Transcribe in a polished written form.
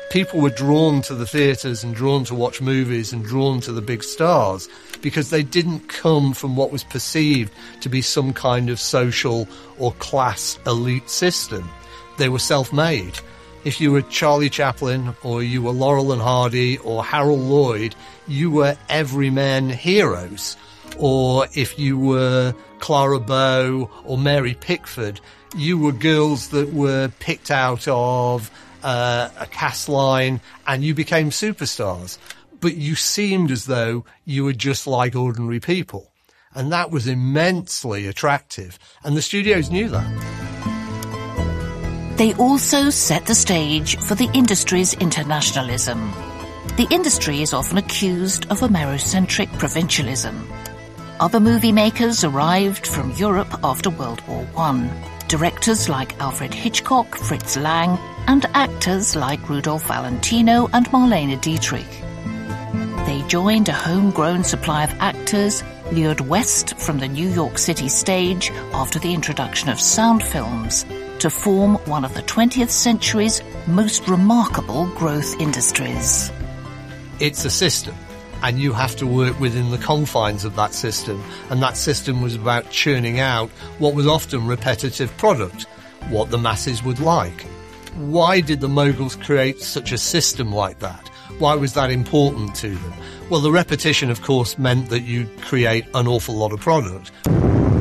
people were drawn to the theatres and drawn to watch movies and drawn to the big stars because they didn't come from what was perceived to be some kind of social or class elite system. They were self-made. If you were Charlie Chaplin or you were Laurel and Hardy or Harold Lloyd, you were everyman heroes. Or if you were Clara Bow or Mary Pickford, you were girls that were picked out of a cast line and you became superstars. But you seemed as though you were just like ordinary people. And that was immensely attractive. And the studios knew that. They also set the stage for the industry's internationalism. The industry is often accused of Amerocentric provincialism. Other movie makers arrived from Europe after World War I. Directors like Alfred Hitchcock, Fritz Lang, and actors like Rudolph Valentino and Marlene Dietrich. They joined a homegrown supply of actors lured west from the New York City stage after the introduction of sound films to form one of the 20th century's most remarkable growth industries. It's a system, and you have to work within the confines of that system, and that system was about churning out what was often repetitive product, what the masses would like. Why did the moguls create such a system like that? Why was that important to them? Well, the repetition, of course, meant that you'd create an awful lot of product.